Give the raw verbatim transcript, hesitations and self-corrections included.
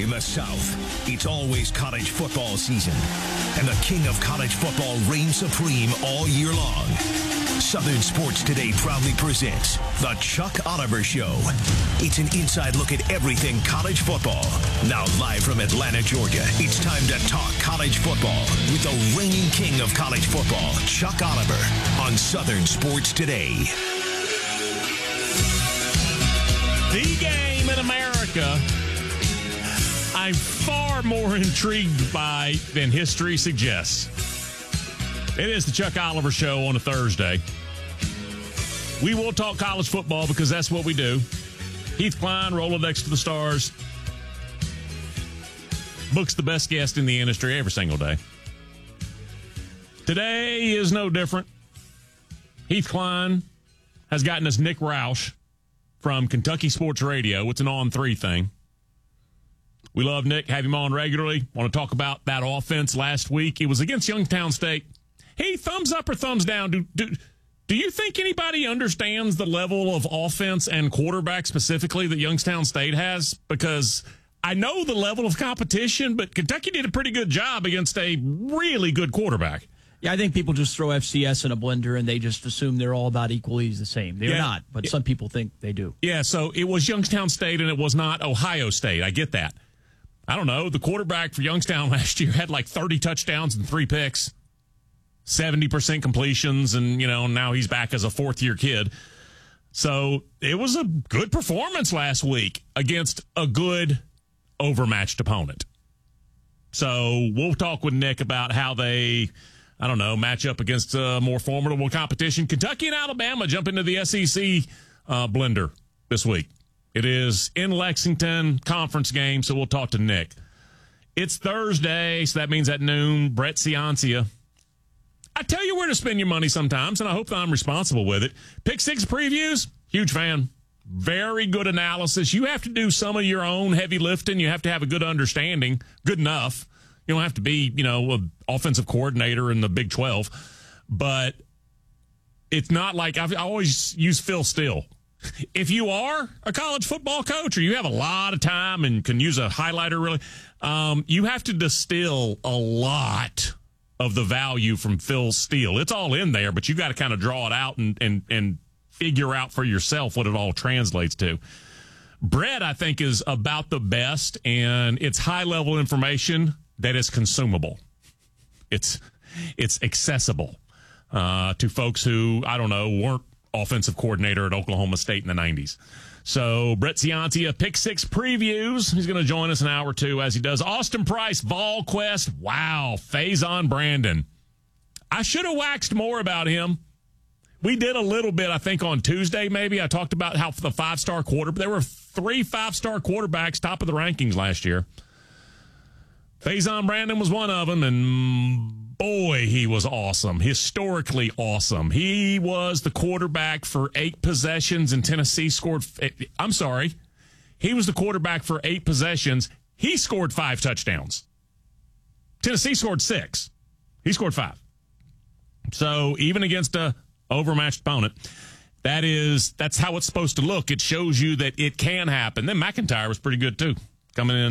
In the South, it's always college football season, and the king of college football reigns supreme all year long. Southern Sports Today proudly presents The Chuck Oliver Show. It's an inside look at everything college football. Now live from Atlanta, Georgia, it's time to talk college football with the reigning king of college football, Chuck Oliver, on Southern Sports Today. The game in America I'm far more intrigued by than history suggests. It is the Chuck Oliver Show on a Thursday. We will talk college football because that's what we do. Heath Klein, Rolodex to the Stars, books the best guest in the industry every single day. Today is no different. Heath Klein has gotten us Nick Roush from Kentucky Sports Radio. It's an on three thing. We love Nick, have him on regularly. Want to talk about that offense last week. It was against Youngstown State. Hey, thumbs up or thumbs down? Do, do, do you think anybody understands the level of offense and quarterback specifically that Youngstown State has? Because I know the level of competition, but Kentucky did a pretty good job against a really good quarterback. Yeah, I think people just throw F C S in a blender and they just assume they're all about equally the same. They're yeah. not, but some people think they do. Yeah, so it was Youngstown State and it was not Ohio State. I get that. I don't know. The quarterback for Youngstown last year had like thirty touchdowns and three picks, seventy percent completions, and, you know, now he's back as a fourth-year kid. So it was a good performance last week against a good, overmatched opponent. So we'll talk with Nick about how they, I don't know, match up against a more formidable competition. Kentucky and Alabama jump into the S E C uh, blender this week. It is in Lexington, conference game, so we'll talk to Nick. It's Thursday, so that means at noon, Brett Ciancia. I tell you where to spend your money sometimes, and I hope that I'm responsible with it. Pick Six Previews, huge fan. Very good analysis. You have to do some of your own heavy lifting. You have to have a good understanding, good enough. You don't have to be, you know, an offensive coordinator in the Big twelve. But it's not like I've, I always use Phil Steele. If you are a college football coach or you have a lot of time and can use a highlighter really, um, you have to distill a lot of the value from Phil Steele. It's all in there, but you got to kind of draw it out and, and, and figure out for yourself what it all translates to. Brett, I think, is about the best, and it's high-level information that is consumable. It's, it's accessible uh, to folks who, I don't know, weren't offensive coordinator at Oklahoma State in the nineties. So Brett Ciancia, Pick Six Previews. He's going to join us an hour or two as he does. Austin Price, VolQuest. Wow. Faison Brandon. I should have waxed more about him. We did a little bit, I think, on Tuesday maybe. I talked about how the five-star quarterback. There were three five-star quarterbacks top of the rankings last year. Faison Brandon was one of them, and boy, he was awesome. Historically awesome. He was the quarterback for eight possessions, and Tennessee scored. I'm sorry. He was the quarterback for eight possessions. He scored five touchdowns. Tennessee scored six. He scored five. So even against a overmatched opponent, that is, that's how it's supposed to look. It shows you that it can happen. Then McIntyre was pretty good, too, coming in.